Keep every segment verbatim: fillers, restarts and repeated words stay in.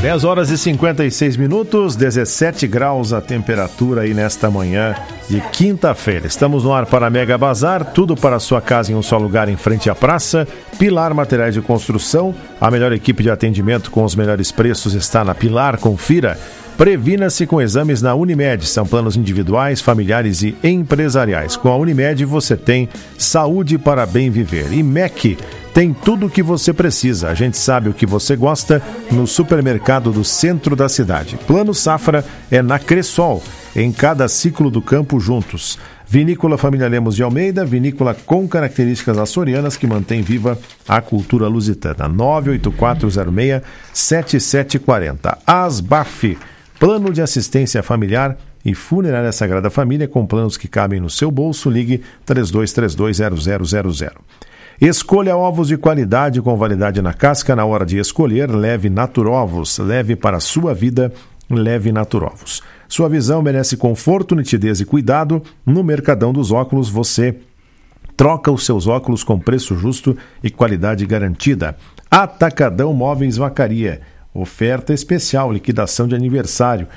dez horas e cinquenta e seis minutos, dezessete graus a temperatura aí nesta manhã de quinta-feira. Estamos no ar para Mega Bazar, tudo para a sua casa em um só lugar em frente à praça. Pilar Materiais de Construção, a melhor equipe de atendimento com os melhores preços está na Pilar, confira. Previna-se com exames na Unimed, são planos individuais, familiares e empresariais. Com a Unimed você tem saúde para bem viver. E M E C tem tudo o que você precisa. A gente sabe o que você gosta no supermercado do centro da cidade. Plano Safra é na Cressol, em cada ciclo do campo juntos. Vinícola Família Lemos de Almeida, vinícola com características açorianas que mantém viva a cultura lusitana. nove oito quatro zero seis sete sete quatro zero. Asbaf, plano de assistência familiar e funerária Sagrada Família com planos que cabem no seu bolso. Ligue três dois três dois zero zero zero zero. Escolha ovos de qualidade com validade na casca. Na hora de escolher, leve Naturovos. Leve para a sua vida, leve Naturovos. Sua visão merece conforto, nitidez e cuidado. No Mercadão dos Óculos, você troca os seus óculos com preço justo e qualidade garantida. Atacadão Móveis Vacaria. Oferta especial, liquidação de aniversário.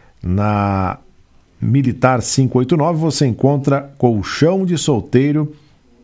Na Militar quinhentos e oitenta e nove você encontra colchão de solteiro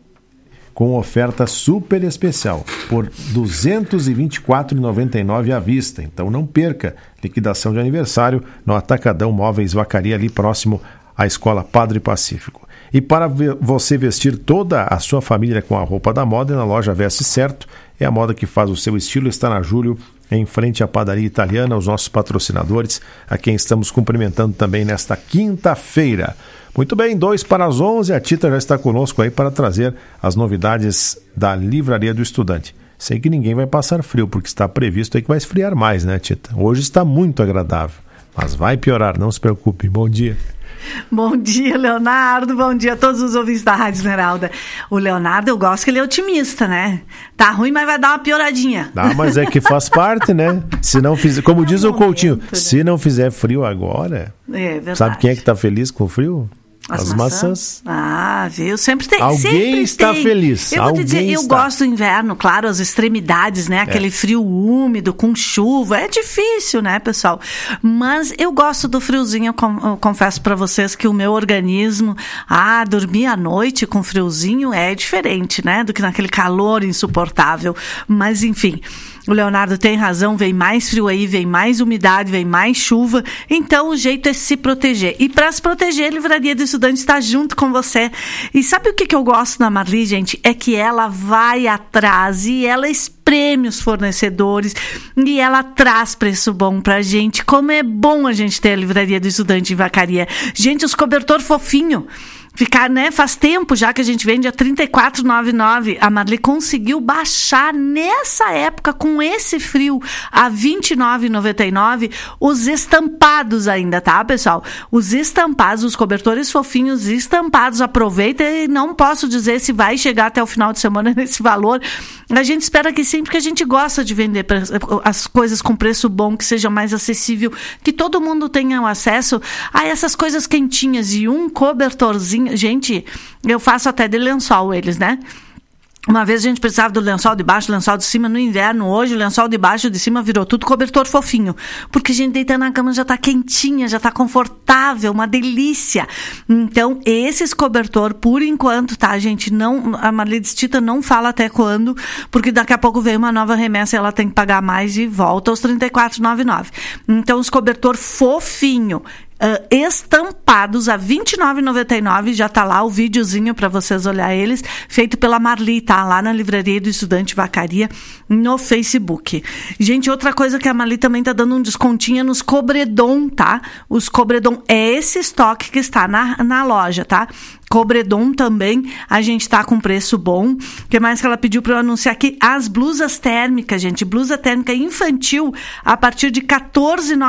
com oferta super especial por duzentos e vinte e quatro reais e noventa e nove centavos à vista. Então não perca, liquidação de aniversário no Atacadão Móveis Vacaria, ali próximo à Escola Padre Pacífico. E para você vestir toda a sua família com a roupa da moda, na loja Veste Certo, é a moda que faz o seu estilo, está na Júlio, em frente à Padaria Italiana, os nossos patrocinadores, a quem estamos cumprimentando também nesta quinta-feira. Muito bem, dois para as onze, a Tita já está conosco aí para trazer as novidades da Livraria do Estudante. Sei que ninguém vai passar frio, porque está previsto aí que vai esfriar mais, né, Tita? Hoje está muito agradável, mas vai piorar, não se preocupe. Bom dia. Bom dia, Leonardo. Bom dia a todos os ouvintes da Rádio Esmeralda. O Leonardo, eu gosto que ele é otimista, né? Tá ruim, mas vai dar uma pioradinha. Ah, mas é que faz parte, né? Se não fizer, como diz o Coutinho, né? Se não fizer frio agora, é verdade. Sabe quem é que tá feliz com o frio? As, As maçãs. maçãs. Ah, viu? Sempre tem. Alguém sempre está tem. feliz. Eu vou Alguém te dizer, eu está. gosto do inverno, claro, as extremidades, né? Aquele é. frio úmido, com chuva. É difícil, né, pessoal? Mas eu gosto do friozinho. Eu, com, eu confesso para vocês que o meu organismo, ah, dormir à noite com friozinho é diferente, né? Do que naquele calor insuportável. Mas, enfim. O Leonardo tem razão, vem mais frio aí, vem mais umidade, vem mais chuva. Então, o jeito é se proteger. E para se proteger, a Livraria do Estudante está junto com você. E sabe o que, que eu gosto na Marli, gente? É que ela vai atrás e ela espreme os fornecedores e ela traz preço bom pra gente. Como é bom a gente ter a Livraria do Estudante em Vacaria. Gente, os cobertor fofinho. Ficar, né? Faz tempo já que a gente vende a trinta e quatro reais e noventa e nove centavos. A Marli conseguiu baixar nessa época, com esse frio, a vinte e nove reais e noventa e nove centavos. Os estampados ainda, tá, pessoal? Os estampados, os cobertores fofinhos estampados. Aproveita e não posso dizer se vai chegar até o final de semana nesse valor. A gente espera que sim, porque a gente gosta de vender as coisas com preço bom, que seja mais acessível, que todo mundo tenha acesso a essas coisas quentinhas. E um cobertorzinho, gente, eu faço até de lençol eles, né? Uma vez a gente precisava do lençol de baixo, lençol de cima no inverno. Hoje o lençol de baixo e de cima virou tudo cobertor fofinho. Porque a gente deita na cama já tá quentinha, já tá confortável, uma delícia. Então, esses cobertor, por enquanto, tá, gente? Não, a Marlides Tita não fala até quando, porque daqui a pouco vem uma nova remessa e ela tem que pagar mais e volta aos trinta e quatro reais e noventa e nove centavos. Então, os cobertor fofinho, Uh, estampados a vinte e nove reais e noventa e nove centavos, já tá lá o videozinho para vocês olhar eles, feito pela Marli, tá lá na Livraria do Estudante Vacaria no Facebook. Gente, outra coisa que a Marli também tá dando um descontinho nos cobredon, tá? Os cobredon é esse estoque que está na, na loja, tá? Cobredon também, a gente tá com preço bom. O que mais que ela pediu para eu anunciar aqui? As blusas térmicas, gente. Blusa térmica infantil a partir de quatorze reais e noventa e nove centavos.